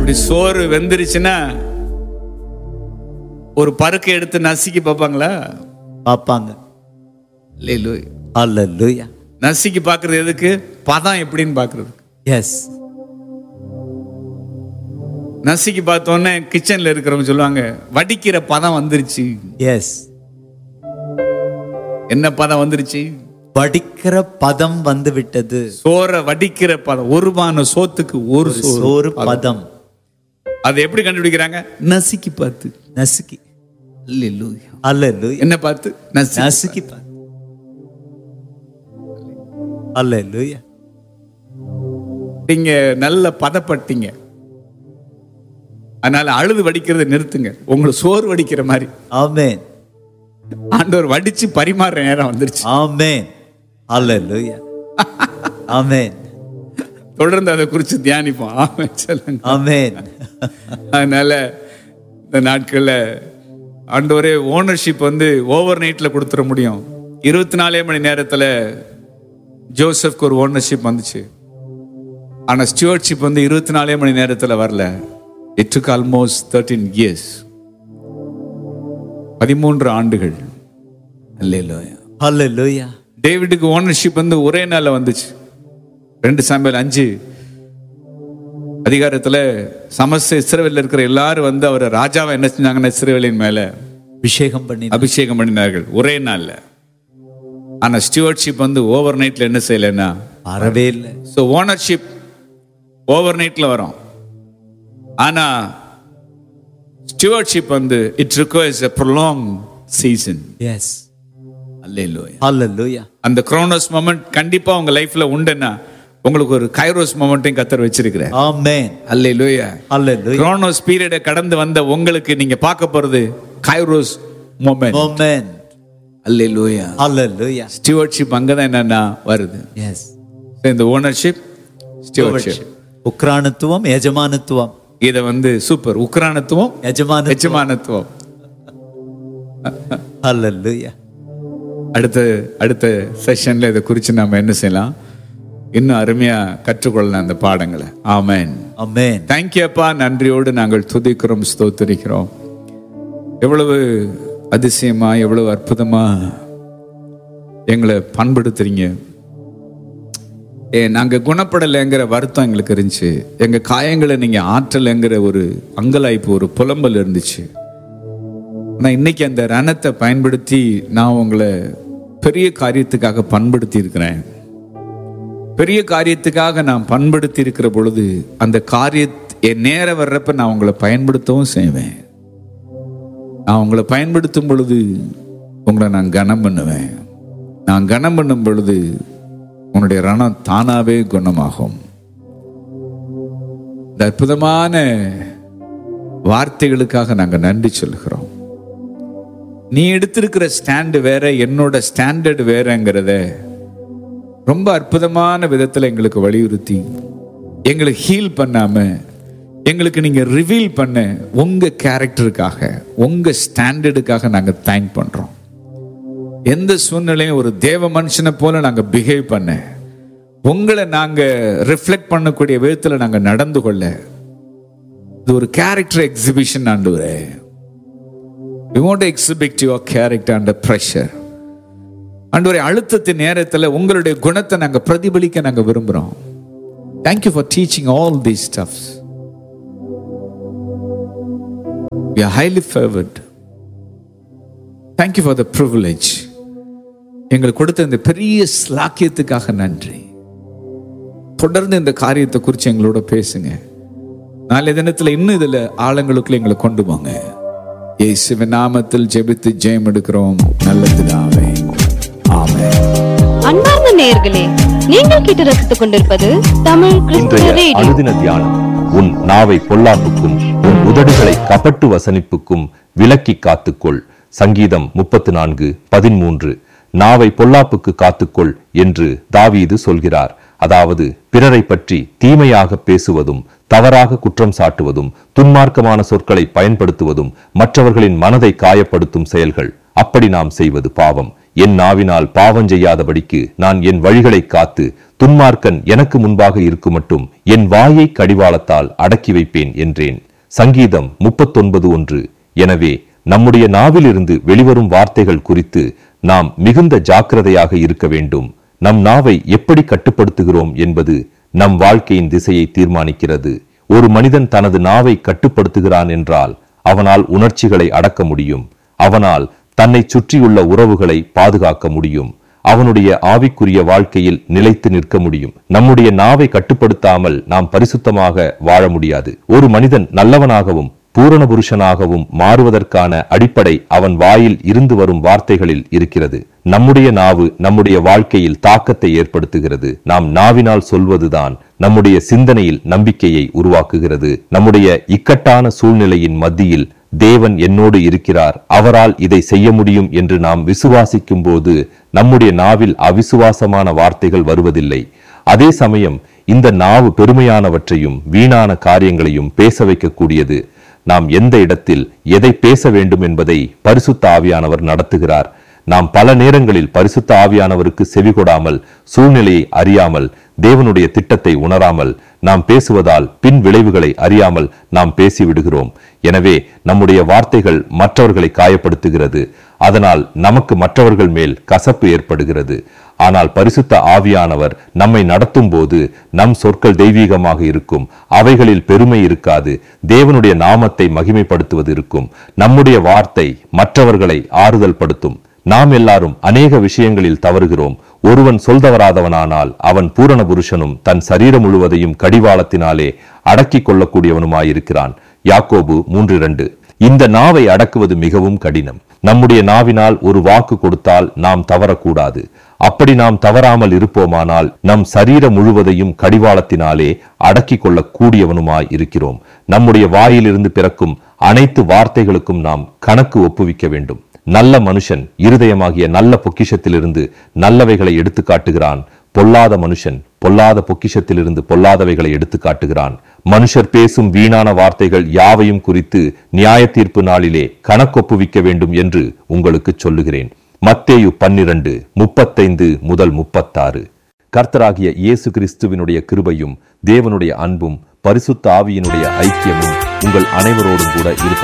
அப்படி சோறு வெந்துருச்சுன்னா ஒரு பருக்கை எடுத்து நசுக்கி பார்ப்பாங்களா? பார்ப்பாங்க. அல்லேலூயா. நசுக்கி பார்க்கறது எதுக்கு? பதம் எப்படின்னு பார்க்கறதுக்கு. எஸ். நசுக்கி பார்த்தோன்னே கிச்சன்ல இருக்கிறவங்க சொல்லுவாங்க, வடிக்கிற பதம் வந்துருச்சு. எஸ். என்ன பதம் வந்துருச்சு? வடிக்கிற பதம் வந்து விட்டது. சோற வடிக்கிற பதம். ஒரு பான சோத்துக்கு ஒரு சோறு பதம். அதை எப்படி கண்டுபிடிக்கிறாங்க? நசுக்கி பார்த்து. நசுக்கி. அல்லேலூயா. அல்லேலூயா. என்ன பார்த்து? நசுக்கி பார்த்து. அல்லேலூயா. நீங்க நல்ல பதப்பட்டீங்க, அதனால அழுது வடிக்கிறத நிறுத்துங்க. உங்களை சோறு வடிக்கிற மாதிரி. ஆமென். ஆண்டவர் வடிச்சு பரிமாற நேரம் வந்துருச்சு. ஆமென். அல்லேலூயா. ஆமென். தொடர்ந்து அதை குறித்து தியானிப்போம். ஆமென் சொல்லுங்க. ஆமென். அதனால இந்த நாட்கள்ல ஆண்டவரே ஓனர்ஷிப் வந்து ஓவர் நைட்ல கொடுத்துட முடியும். 24 மணி நேரத்துல ஜோசப்க்கு ஒரு ஓனர்ஷிப் வந்துச்சு. ஆனா ஸ்டூவர்ட்ஷிப் வந்து 24 மணி நேரத்துல வரல. It took almost 13 years. 13 ஆண்டுகள். அல்லேலூயா. அல்லேலூயா. டேவிடுக்கு ஓனர்ஷிப் வந்து ஒரே நாள்ல வந்துச்சு. 2 சாமுவேல் 5 அதிகாரத்துல சமஸ்த இஸ்ரவேல்ல இருக்கிற எல்லாரும் வந்து அவரை ராஜாவை என்ன செஞ்சாங்கன்னா இஸ்ரவேலின் மேல அபிஷேகம் பண்ணினார்கள் ஒரே நாள்ல. ஆனா ஸ்டூவர்ட்ஷிப் வந்து ஓவர் நைட்ல என்ன செய்யலன்னா வரவே இல்லை. ஸோ ஓனர்ஷிப் ஓவர் நைட்ல வரும். ஆனா ஸ்டூவர்ட்ஷிப் வந்து it requires a prolonged season. S. அல்லேலூயா. அல்லேலூயா. அந்த குரோனோஸ் மொமெண்ட் கண்டிப்பா உங்க லைஃப்ல உண்டுன்னா உங்களுக்கு ஒரு கைரோஸ் மொமெண்ட்டையும் கர்த்தர் வச்சிருக்கிறார். ஆமென். அல்லேலூயா. அல்லேலூயா. குரோனோஸ் பீரியடை கடந்து வந்த உங்களுக்கு நீங்க பார்க்க போறது கைரோஸ் மொமெண்ட். ஆமென். அல்லேலூயா. அல்லேலூயா. ஸ்டூவர்ட்ஷிப் அங்கதான் என்னன்னா வருது. எஸ். இந்த ஓனர்ஷிப், ஸ்டூவர்ட்ஷிப், உக்ரானத்துவம், எஜமானத்துவம். இத வந்து சூப்பர். உக்ரானத்துவம், எஜமானத்துவம். அல்லேலூயா. அடுத்த செஷன்ல இதை குறித்து நாம என்ன செய்யலாம், இன்னும் அருமையா கற்றுக்கொள்ளலாம் அந்த பாடங்களை. ஆமென். ஆமென். தேங்க்யூ அப்பா. நன்றியோடு நாங்கள் துதிக்கிறோம், ஸ்தோத்திரிக்கிறோம். எவ்வளவு அதிசயமா, எவ்வளவு அற்புதமா எங்களை பண்படுத்துறீங்க. நாங்க குணப்படலைங்கிற வருத்தம் எங்களுக்கு இருந்துச்சு. எங்க காயங்களை நீங்க ஆற்றலைங்கிற ஒரு அங்கலாய்ப்பு, ஒரு புலம்பல் இருந்துச்சு. ஆனா இன்னைக்கு அந்த ரணத்தை பயன்படுத்தி நான் உங்களை பெரிய காரியத்துக்காக பண்படுத்தி இருக்கிறேன். பெரிய காரியத்துக்காக நான் பண்படுத்தி இருக்கிற பொழுது அந்த என் நேரம் வர்றப்ப நான் உங்களை பயன்படுத்தவும் செய்வேன். நான் உங்களை பயன்படுத்தும் பொழுது உங்களை நான் கனம் பண்ணுவேன். நான் கனம் பண்ணும் பொழுது உன்னுடைய ரணம் தானாவே குணமாகும். இந்த அற்புதமான வார்த்தைகளுக்காக நாங்கள் நன்றி சொல்கிறோம். நீ எடுத்திருக்கிற ஸ்டாண்டு வேற, என்னோட ஸ்டாண்டர்ட் வேறங்கிறத ரொம்ப அற்புதமான விதத்தில் எங்களுக்கு வலியுறுத்தி எங்களுக்கு ஹீல் பண்ணாம எங்களுக்கு நீங்க ரிவீல் பண்ண உங்க கேரக்டருக்காக, உங்க ஸ்டாண்டர்டுக்காக நாங்க தேங்க் பண்றோம். எந்த சூழ்நிலையும் ஒரு தேவ மனுஷனை போல நாங்க பிஹேவ் பண்ண, உங்களை நாங்க ரிஃப்ளெக்ட் பண்ணக்கூடிய விதத்துல நாங்க நடந்து கொள்ள, இது ஒரு கேரக்டர் எக்ஸிபிஷன். ஆண்டவரே, we want to exhibit your character under pressure. ஆண்டவரே, அழுத்தத்தின் நேரத்துல உங்களுடைய குணத்தை நாங்க பிரதிபலிக்க நாங்க விரும்புறோம். Thank you for teaching all these stuffs. We are highly favored. Thank you for the privilege. எங்களுக்கு கொடுத்த இந்த பெரிய ஸ்லாக்கியத்துக்காக நன்றி. தொடர்ந்து இந்த காரியத்தை குறித்து எங்களோட பேசுங்க. நாளை தினத்துல இன்னும் இதுல ஆழங்களுக்குள்ள எங்களை கொண்டு போங்க. இயேசுவின் நாமத்தில் ஜெபித்து ஜெயம் எடுக்கிறோம் நல்ல பிதாவே. ஆமென். அன்பார்ந்த நேயர்களே, நீங்கள் கேட்டு ரசித்துக் கொண்டிருப்பது தமிழ் கிறிஸ்துவ ரேடியோ. அனுதின தியானம். உன் நாவை பொல்லாப்புக்கும் உன் உதடுகளை கபட்டு வசனிப்புக்கும் விலக்கி காத்துக்கொள். சங்கீதம் 34:13. நாவை பொல்லாப்புக்கு காத்துக்கொள் என்று தாவீது சொல்கிறார். அதாவது பிறரை பற்றி தீமையாக பேசுவதும், தவறாக குற்றம் சாட்டுவதும், துன்மார்க்கமான சொற்களை பயன்படுத்துவதும் மற்றவர்களின் மனதை காயப்படுத்தும் செயல்கள். அப்படி நாம் செய்வது பாவம். என் நாவினால் பாவம் செய்யாதபடிக்கு நான் என் வழிகளை காத்து துன்மார்க்கன் எனக்கு முன்பாக இருக்குமட்டும் என் வாயை கடிவாளத்தால் அடக்கி வைப்பேன் என்றேன். சங்கீதம் 39:1. எனவே நம்முடைய நாவிலிருந்து வெளிவரும் வார்த்தைகள் குறித்து நாம் மிகுந்த ஜாக்கிரதையாக இருக்க வேண்டும். நம் நாவை எப்படி கட்டுப்படுத்துகிறோம் என்பது நம் வாழ்க்கையின் திசையை தீர்மானிக்கிறது. ஒரு மனிதன் தனது நாவை கட்டுப்படுத்துகிறான் என்றால் அவனால் உணர்ச்சிகளை அடக்க முடியும். அவனால் தன்னை சுற்றியுள்ள உறவுகளை பாதுகாக்க முடியும். அவனுடைய ஆவிக்குரிய வாழ்க்கையில் நிலைத்து நிற்க முடியும். நம்முடைய நாவை கட்டுப்படுத்தாமல் நாம் பரிசுத்தமாக வாழ முடியாது. ஒரு மனிதன் நல்லவனாகவும் பூரண புருஷனாகவும் மாறுவதற்கான அடிப்படை அவன் வாயில் இருந்து வரும் வார்த்தைகளில் இருக்கிறது. நம்முடைய நாவு நம்முடைய வாழ்க்கையில் தாக்கத்தை ஏற்படுத்துகிறது. நாம் நாவினால் சொல்வதுதான் நம்முடைய சிந்தனையில் நம்பிக்கையை உருவாக்குகிறது. நம்முடைய இக்கட்டான சூழ்நிலையின் மத்தியில் தேவன் என்னோடு இருக்கிறார், அவரால் இதை செய்ய முடியும் என்று நாம் விசுவாசிக்கும் போது நம்முடைய நாவில் அவிசுவாசமான வார்த்தைகள் வருவதில்லை. அதே சமயம் இந்த நாவு பெருமையானவற்றையும் வீணான காரியங்களையும் பேச வைக்கக்கூடியது. நாம் எந்த இடத்தில் எதை பேச வேண்டும் என்பதை பரிசுத்த ஆவியானவர் நடத்துகிறார். நாம் பல நேரங்களில் பரிசுத்த ஆவியானவருக்கு செவிகொடாமல், சூழ்நிலையை அறியாமல், தேவனுடைய திட்டத்தை உணராமல் நாம் பேசுவதால் பின் விளைவுகளை அறியாமல் நாம் பேசிவிடுகிறோம். எனவே நம்முடைய வார்த்தைகள் மற்றவர்களை காயப்படுத்துகிறது. அதனால் நமக்கு மற்றவர்கள் மேல் கசப்பு ஏற்படுகிறது. ஆனால் பரிசுத்த ஆவியானவர் நம்மை நடத்தும் போது நம் சொற்கள் தெய்வீகமாக இருக்கும். அவைகளில் பெருமை இருக்காது. தேவனுடைய நாமத்தை மகிமைப்படுத்துவது இருக்கும். நம்முடைய வார்த்தை மற்றவர்களை ஆறுதல் படுத்தும். நாம் எல்லாரும் அநேக விஷயங்களில் தவறுகிறோம். ஒருவன் சொல்தவராதவனானால் அவன் பூரண புருஷனும் தன் சரீரம் முழுவதையும் கடிவாளத்தினாலே அடக்கிக் கொள்ளக்கூடியவனுமாயிருக்கிறான். யாக்கோபு 3:2. இந்த நாவை அடக்குவது மிகவும் கடினம். நம்முடைய நாவினால் ஒரு வாக்கு கொடுத்தால் நாம் தவறக்கூடாது. அப்படி நாம் தவறாமல் இருப்போமானால் நம் சரீரம் முழுவதையும் கடிவாளத்தினாலே அடக்கிக் கொள்ள கூடியவனுமாய் இருக்கிறோம். நம்முடைய வாயிலிருந்து பிறக்கும் அனைத்து வார்த்தைகளுக்கும் நாம் கணக்கு ஒப்புவிக்க வேண்டும். நல்ல மனுஷன் இருதயமாகிய நல்ல பொக்கிஷத்திலிருந்து நல்லவைகளை எடுத்து காட்டுகிறான். பொல்லாத மனுஷன் பொல்லாத பொக்கிஷத்திலிருந்து பொல்லாதவைகளை எடுத்து காட்டுகிறான். மனுஷர் பேசும் வீணான வார்த்தைகள் யாவையும் குறித்து நியாய தீர்ப்பு நாளிலே கணக்கொப்புவிக்க வேண்டும் என்று உங்களுக்கு சொல்லுகிறேன். மத்தேயு 12:35-36. கர்த்தராகிய இயேசு கிறிஸ்துவினுடைய கிருபையும் தேவனுடைய அன்பும் பரிசுத்த ஆவியினுடைய ஐக்கியமும் உங்கள் அனைவரோடும் கூட இருப்பதாக